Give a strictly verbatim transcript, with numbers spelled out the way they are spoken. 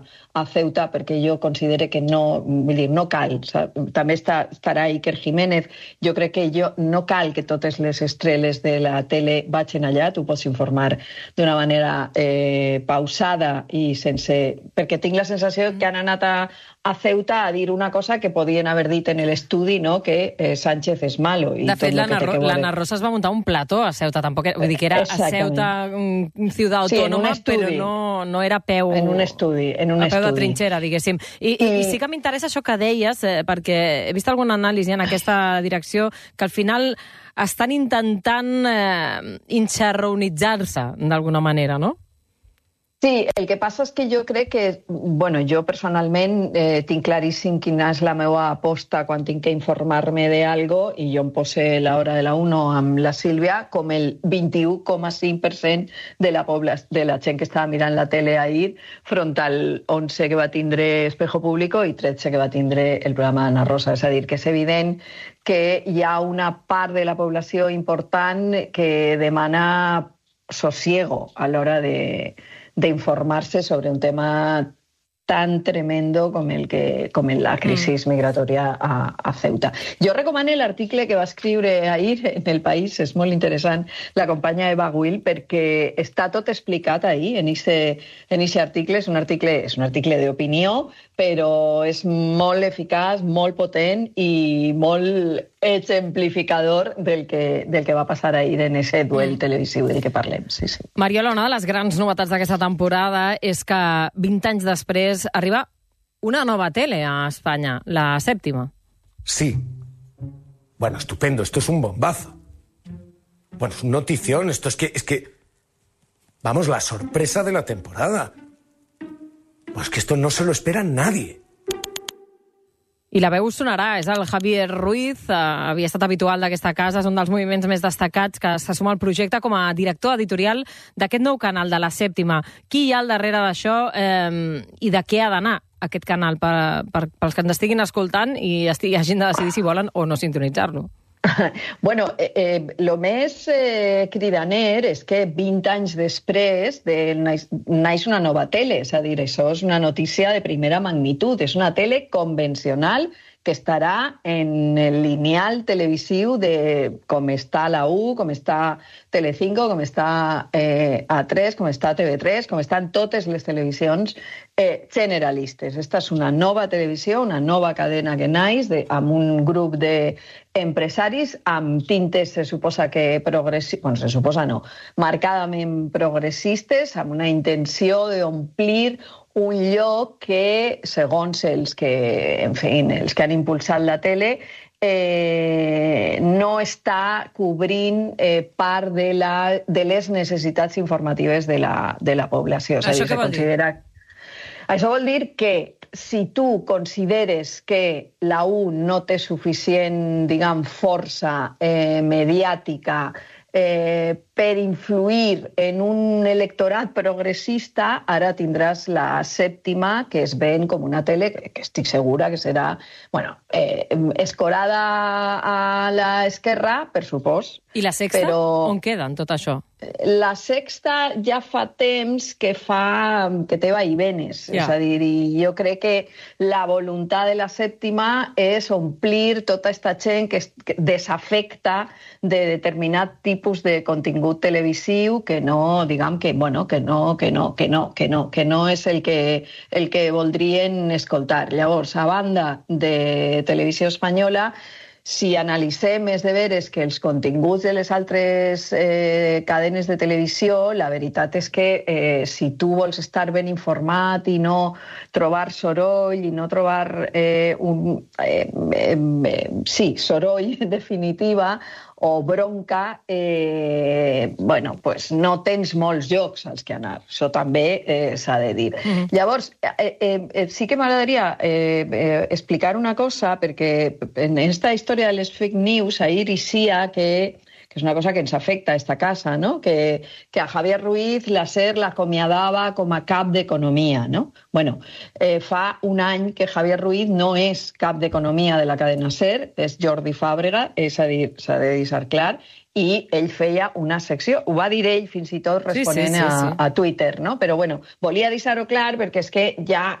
a Ceuta perquè jo considere que no, vull dir, no cal. També està, estarà Iker Jiménez. Jo crec que jo, no cal que totes les estrelles de la tele vagin allà, tu pots informar d'una manera eh, pausada i sense... Perquè tinc la sensació que han anat a, a Ceuta a dir una cosa que podien haver dit en l'estudi, no? Que eh, Sánchez és malo. I de fet, l'Anna Ro Rosa es va muntar un plató a Ceuta, tampoc era, vull dir que era a Ceuta, un, un ciutat sí, autònoma, però no, no era peu... En un estudi, en un a peu estudi. de trinxera, diguéssim. I, i, I sí que m'interessa això que deies, eh, perquè he vist alguna anàlisi en aquesta direcció, que al final estan intentant eh, inxarronitzar-se d'alguna manera, no? Sí, el que passa és que jo crec que, bueno, jo personalment eh, tinc claríssim quina és la meva aposta quan tinc que informar-me d'algo i jo em pose l'hora de la uno amb la Sílvia com el vint-i-u coma cinc per cent de la població, de la gent que estava mirant la tele ahir front al onze que va tindre Espejo Público i tretze que va tindre el programa d'Anna Rosa. És a dir, que és evident que hi ha una part de la població important que demana sosiego a l'hora de d'informar-se sobre un tema tan tremendo com el que com la crisi mm. migratòria a, a Ceuta. Jo recomano l'article que va escriure ahir en El País, és molt interessant, la companya Eva Will, perquè està tot explicat ahir en aquest article. És un article, és un article d'opinió, però és molt eficaç, molt potent i molt exemplificador del que, del que va passar ahir en aquest duel televisiu del que parlem. Sí, sí. Mariola, una de les grans novetats d'aquesta temporada és que vint anys després arriba una nova tele a Espanya, la Sèptima. Sí. Bueno, estupendo. Esto es un bombazo. Bueno, es un notición. Esto es que, es que... Vamos, la sorpresa de la temporada. Pues que esto no se lo espera nadie. I la veu sonarà, és el Javier Ruiz, eh, havia estat habitual d'aquesta casa, és un dels moviments més destacats que se suma al projecte com a director editorial d'aquest nou canal de la Sèptima. Qui hi ha al darrere d'això eh, i de què ha d'anar aquest canal per, per, pels que ens estiguin escoltant i estigui, hagin de decidir si volen o no sintonitzar-lo? Bueno, eh, eh, lo més eh, cridaner és que vint anys després de, naix, naix una nova tele, és a dir, això és una notícia de primera magnitud, és una tele convencional que estarà en el lineal televisiu de com està la U, com està Telecinco, com està eh, A tres, com està T V tres, com estan totes les televisions eh, generalistes. Esta és una nova televisió, una nova cadena que naix de, amb un grup d'empresaris amb tintes, se suposa que progressistes, bueno, se suposa no, marcadament progressistes, amb una intenció d'omplir un lloc que, segons els que, en fi, els que han impulsat la tele, eh, no està cobrint eh, part de, la, de les necessitats informatives de la, de la població. Això què vol dir? Això vol dir que si tu consideres que la U no té suficient, diguem, força eh, mediàtica eh, per influir en un electorat progressista, ara tindràs la Sèptima, que es ven com una tele que estic segura que serà, bueno, eh, escorada a l'esquerra, per supòs. I la Sexta? Però... on queda en tot això? La Sexta ja fa temps que fa que té vaivenes, ja. És a dir, i jo crec que la voluntat de la Sèptima és omplir tota aquesta gent que, es, que desafecta de determinat tipus de contingut televisiu que no, diguem que, bueno, que no, que no, que no, que no, que no és el que, el que voldrien escoltar. Llavors, a banda de Televisió Espanyola, si analitzem és de veres que els continguts de les altres eh, cadenes de televisió, la veritat és que eh, si tu vols estar ben informat i no trobar soroll i no trobar eh, un, eh, eh, sí, soroll en definitiva, o bronca, eh, bueno, pues no tens molts llocs als que anar. Això també eh, s'ha de dir. Mm-hmm. Llavors, eh, eh, sí que m'agradaria eh, eh, explicar una cosa, perquè en aquesta història de les fake news, ahir hi sia que que és una cosa que ens afecta a esta casa, ¿no? Que, que a Javier Ruiz la SER l'acomiadava com a cap d'economia, no? Bueno, eh, fa un any que Javier Ruiz no és cap d'economia de la cadena SER, és Jordi Fàbrega, és a dir, s'ha de deixar clar, i ell feia una secció, ho va dir ell fins i tot responent sí, sí, sí, sí. A, a Twitter, no? Però bueno, volia deixar-ho clar perquè és que ja